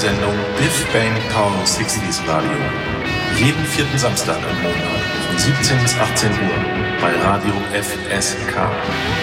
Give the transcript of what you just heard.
Radiosendung Biff Bang Town 60s Radio. Jeden vierten Samstag im Monat von 17 bis 18 Uhr bei Radio FSK.